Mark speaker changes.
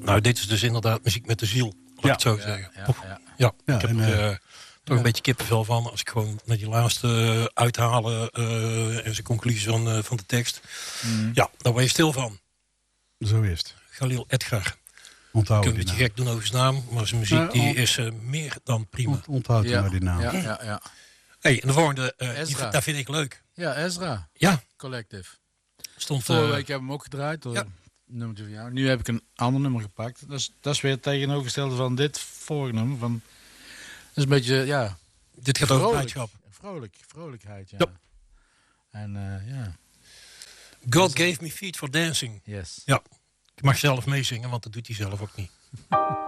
Speaker 1: Nou, dit is dus inderdaad muziek met de ziel. Laat ik het zo zeggen.
Speaker 2: Ja.
Speaker 1: Ik heb er toch een beetje kippenvel van. Als ik gewoon naar die laatste uithalen en zijn conclusie van de tekst. Ja, daar word je stil van.
Speaker 3: Zo is het.
Speaker 1: Khalil Edgar.
Speaker 3: Onthoud
Speaker 1: Ik kan een
Speaker 3: die
Speaker 1: beetje
Speaker 3: naam.
Speaker 1: gek doen over zijn naam. Maar zijn muziek die is meer dan prima.
Speaker 3: Onthoud maar die naam.
Speaker 2: Ja.
Speaker 1: Hey, en de volgende,
Speaker 2: Ezra.
Speaker 1: daar vind ik leuk.
Speaker 2: Ja, Ezra.
Speaker 1: Ja,
Speaker 2: Collective.
Speaker 1: stond...
Speaker 2: Vorige week hebben we hem ook gedraaid. Door een nummertje van jou. Nu heb ik een ander nummer gepakt. Dat is weer het tegenovergestelde van dit vorige nummer. Dat is een beetje, ja...
Speaker 1: dit gaat over blijdschap.
Speaker 2: Vrolijkheid, ja.
Speaker 1: Ja.
Speaker 2: En ja.
Speaker 1: God gave me feet for dancing.
Speaker 2: Yes.
Speaker 1: Ja, ik mag zelf meezingen, want dat doet hij zelf ook niet.